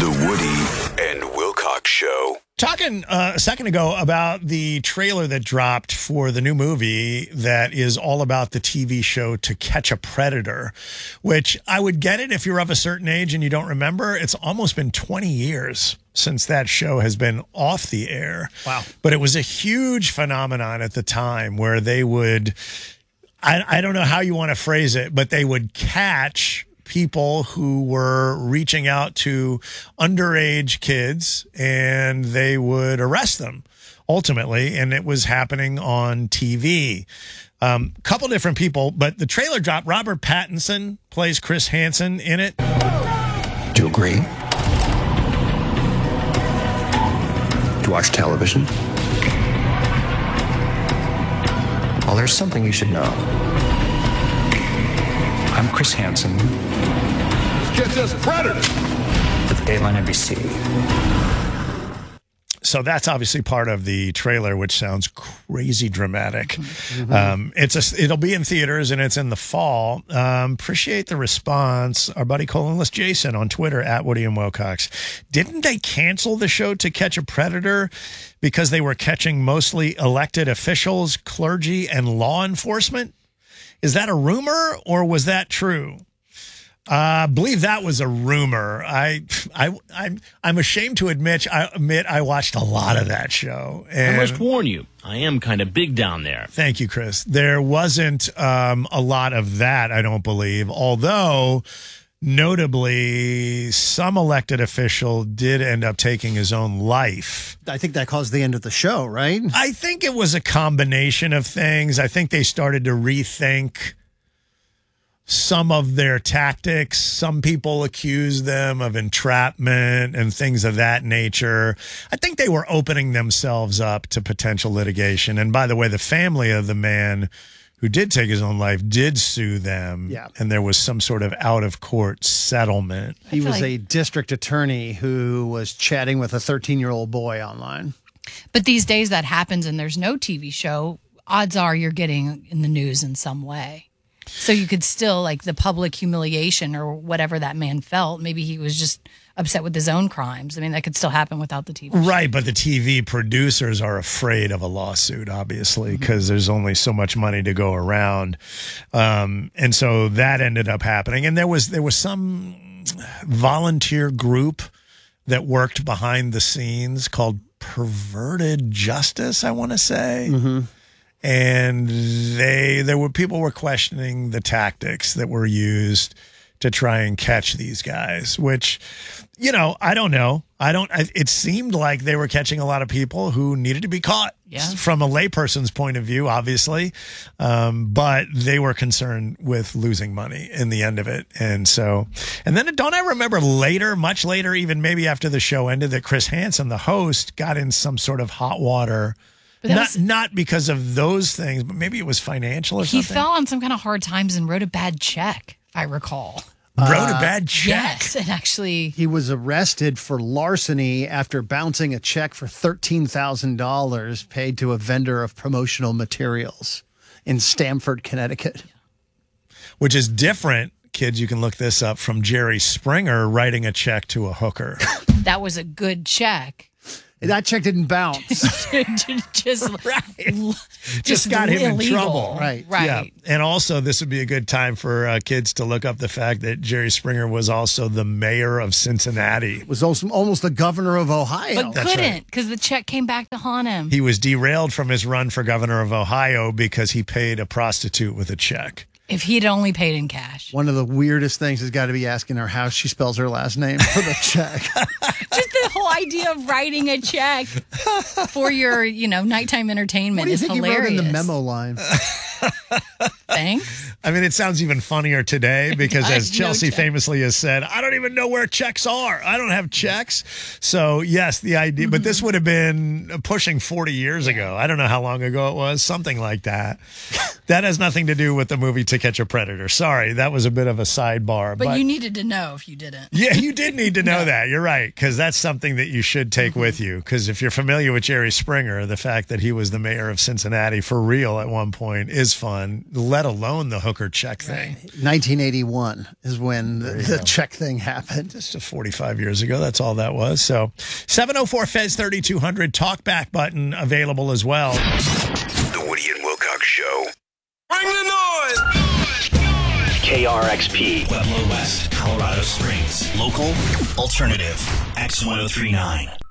The Woody and Wilcox Show. Talking a second ago about the trailer that dropped for the new movie that is all about the TV show To Catch a Predator, which I would get it if you're of a certain age and you don't remember. It's almost been 20 years since that show has been off the air. Wow. But it was a huge phenomenon at the time where they would, I don't know how you want to phrase it, but they would catch people who were reaching out to underage kids and they would arrest them ultimately. And it was happening on TV. Couple different people, but the trailer dropped. Robert Pattinson plays Chris Hansen in it. Do you agree to watch television? Well, there's something you should know. I'm Chris Hansen. Gets us Predator. With Dateline NBC. So that's obviously part of the trailer, which sounds crazy dramatic. Mm-hmm. It'll be in theaters and it's in the fall. Appreciate the response. Our buddy Colonless Jason on Twitter at Woody and Wilcox. Didn't they cancel the show To Catch a Predator because they were catching mostly elected officials, clergy, and law enforcement? Is that a rumor or was that true? I believe that was a rumor. I'm ashamed to admit I watched a lot of that show. And I must warn you, I am kind of big down there. Thank you, Chris. There wasn't a lot of that, I don't believe, although notably some elected official did end up taking his own life. I think that caused the end of the show, right? I think it was a combination of things. I think they started to rethink some of their tactics. Some people accuse them of entrapment and things of that nature. I think they were opening themselves up to potential litigation. And by the way, the family of the man who did take his own life did sue them. Yeah. And there was some sort of out-of-court settlement. He was a district attorney who was chatting with a 13-year-old boy online. But these days that happens and there's no TV show, odds are you're getting in the news in some way. So you could still, like, the public humiliation or whatever that man felt, maybe he was just upset with his own crimes. I mean, that could still happen without the TV show. Right, but the TV producers are afraid of a lawsuit, obviously, because there's only so much money to go around. And so that ended up happening. And there was some volunteer group that worked behind the scenes called Perverted Justice, I want to say. Mm-hmm. And people were questioning the tactics that were used to try and catch these guys, which, I don't know. It seemed like they were catching a lot of people who needed to be caught from a layperson's point of view, obviously. But they were concerned with losing money in the end of it. And then don't I remember later, much later, even maybe after the show ended, that Chris Hansen, the host, got in some sort of hot water. Not because of those things, but maybe it was financial or something. He fell on some kind of hard times and wrote a bad check, if I recall. Wrote a bad check? Yes, and actually... He was arrested for larceny after bouncing a check for $13,000 paid to a vendor of promotional materials in Stamford, Connecticut. Which is different, kids, you can look this up, from Jerry Springer writing a check to a hooker. That was a good check. That check didn't bounce. just got him in trouble. Right. Yeah. And also, this would be a good time for kids to look up the fact that Jerry Springer was also the mayor of Cincinnati. Was also almost the governor of Ohio. But couldn't, because the check came back to haunt him. He was derailed from his run for governor of Ohio because he paid a prostitute with a check. If he'd only paid in cash. One of the weirdest things has got to be asking her how she spells her last name for the check. Just the whole idea of writing a check for your, nighttime entertainment is hilarious. What do you think he wrote in the memo line? Thanks. I mean, it sounds even funnier today because, as Chelsea famously has said, I don't even know where checks are. I don't have checks. So, yes, the idea, but this would have been pushing 40 years ago. I don't know how long ago it was, something like that. That has nothing to do with the movie To Catch a Predator. Sorry, that was a bit of a sidebar. But you needed to know if you didn't. Yeah, you did need to know that. You're right, because that's something that you should take with you. Because if you're familiar with Jerry Springer, the fact that he was the mayor of Cincinnati for real at one point is fun, let alone the hooker check thing. 1981 is when the check thing happened. Just 45 years ago. That's all that was. So 704-FEZ-3200 talkback button available as well. The Woody and Wilcox Show. Bring the noise! KRXP, Pueblo West, Colorado Springs. Local, alternative, X1039.